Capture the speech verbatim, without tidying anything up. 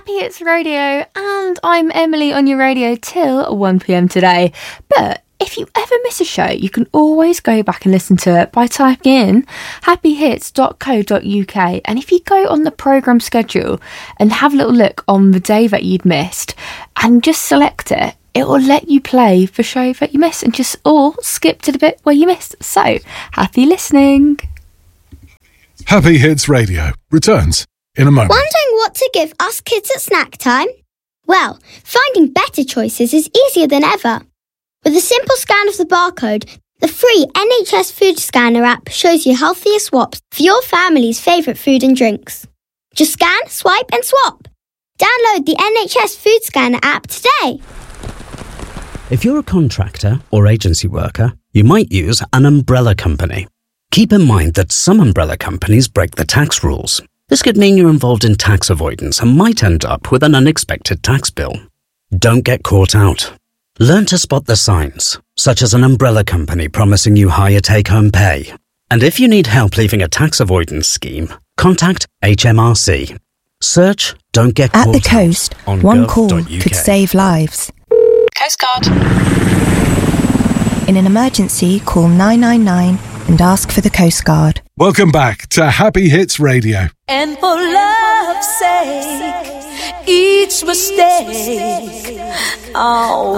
Happy Hits Radio, and I'm Emily on your radio till one p m today. But if you ever miss a show, you can always go back and listen to it by typing in happy hits dot co dot u k. And if you go on the programme schedule and have a little look on the day that you'd missed and just select it, it will let you play the show that you missed and just or skip to the bit where you missed. So, happy listening. Happy Hits Radio returns in a moment. Wondering what to give us kids at snack time? Well, finding better choices is easier than ever. With a simple scan of the barcode, the free N H S Food Scanner app shows you healthier swaps for your family's favourite food and drinks. Just scan, swipe and swap. Download the N H S Food Scanner app today. If you're a contractor or agency worker, you might use an umbrella company. Keep in mind that some umbrella companies break the tax rules. This could mean you're involved in tax avoidance and might end up with an unexpected tax bill. Don't get caught out. Learn to spot the signs, such as an umbrella company promising you higher take-home pay. And if you need help leaving a tax avoidance scheme, contact H M R C. Search Don't Get Caught Out. At the coast, one call could save lives. Coast Guard. In an emergency, call nine nine nine and ask for the Coast Guard. Welcome back to Happy Hits Radio. And for love's sake, each mistake, oh,